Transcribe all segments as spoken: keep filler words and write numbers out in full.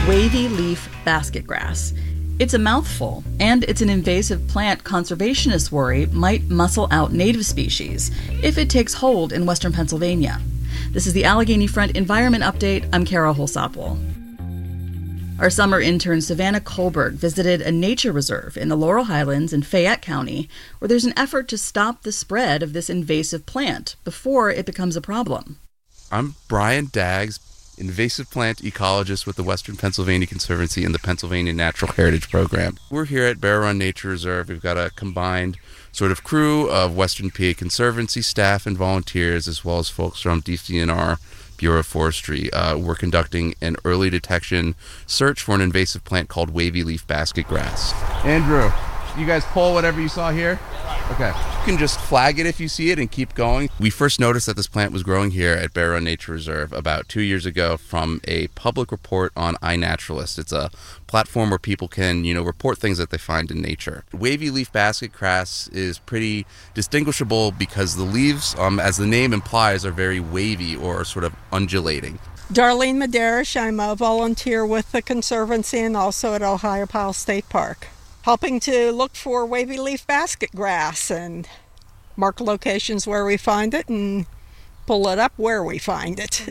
Wavy leaf basket grass. It's a mouthful, and it's an invasive plant conservationists worry might muscle out native species if it takes hold in western Pennsylvania. This is the Allegheny Front Environment Update. I'm Kara Holsapple. Our summer intern Savannah Kohlberg visited a nature reserve in the Laurel Highlands in Fayette County, where there's an effort to stop the spread of this invasive plant before it becomes a problem. I'm Brian Daggs, invasive plant ecologist with the Western Pennsylvania Conservancy and the Pennsylvania Natural Heritage Program. We're here at Bear Run Nature Reserve. We've got a combined sort of crew of Western P A Conservancy staff and volunteers, as well as folks from D C N R Bureau of Forestry. Uh, we're conducting an early detection search for an invasive plant called wavy leaf basket grass. Andrew, you guys pull whatever you saw here? Okay. You can just flag it if you see it and keep going. We first noticed that this plant was growing here at Bear Run Nature Reserve about two years ago from a public report on iNaturalist. It's a platform where people can, you know, report things that they find in nature. Wavy leaf basket grass is pretty distinguishable because the leaves, um, as the name implies, are very wavy or sort of undulating. Darlene Maderish, I'm a volunteer with the Conservancy and also at Ohiopyle State Park, helping to look for wavy leaf basket grass and mark locations where we find it and pull it up where we find it.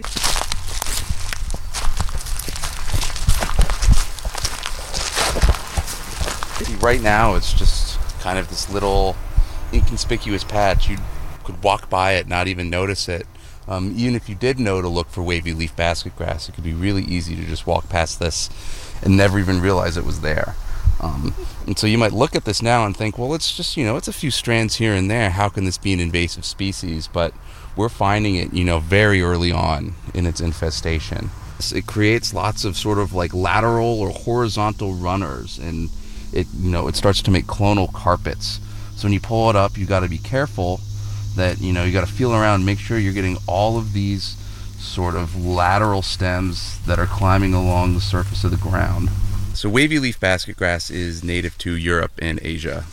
Right now it's just kind of this little inconspicuous patch. You could walk by it, not even notice it. Um, even if you did know to look for wavy leaf basket grass, it could be really easy to just walk past this and never even realize it was there. Um, and so you might look at this now and think, well, it's just, you know, it's a few strands here and there. How can this be an invasive species? But we're finding it, you know, very early on in its infestation. It creates lots of sort of like lateral or horizontal runners, and it, you know, it starts to make clonal carpets. So when you pull it up, you got to be careful that, you know, you got to feel around and make sure you're getting all of these sort of lateral stems that are climbing along the surface of the ground. So wavy leaf basket grass is native to Europe and Asia.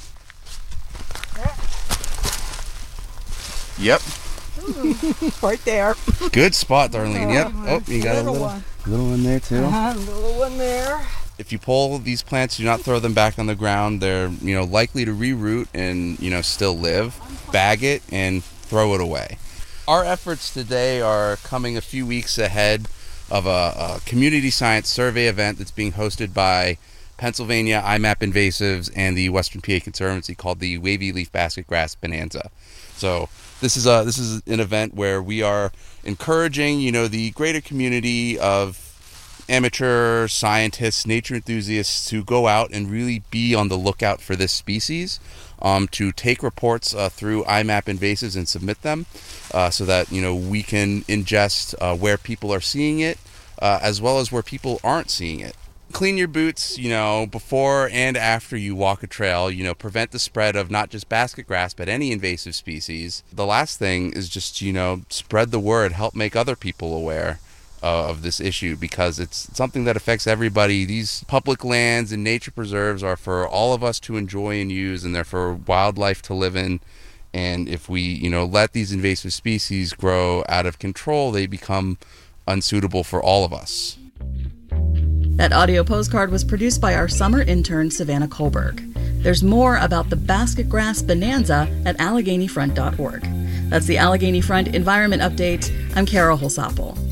Yep. Right there. Good spot, Darlene. Yep. Uh, Oh, you got little a little one. little one there too. Uh-huh, little one there. If you pull these plants, do not throw them back on the ground. They're, you know, likely to reroot and, you know, still live. Bag it and throw it away. Our efforts today are coming a few weeks ahead of a, a community science survey event that's being hosted by Pennsylvania I MAP Invasives and the Western P A Conservancy called the Wavy Leaf Basket Grass Bonanza. So this is a this is an event where we are encouraging, you know, the greater community of amateur scientists, nature enthusiasts to go out and really be on the lookout for this species, um, to take reports uh, through I MAP Invasives and submit them uh, so that, you know, we can ingest uh, where people are seeing it uh, as well as where people aren't seeing it. Clean your boots, you know, before and after you walk a trail, you know, prevent the spread of not just basket grass, but any invasive species. The last thing is just, you know, spread the word, help make other people aware Uh, of this issue, because it's something that affects everybody. These public lands and nature preserves are for all of us to enjoy and use, and they're for wildlife to live in. And if we, you know, let these invasive species grow out of control, they become unsuitable for all of us. That audio postcard was produced by our summer intern, Savannah Kohlberg. There's more about the basket grass bonanza at Allegheny Front dot org. That's the Allegheny Front Environment Update. I'm Kara Holsapple.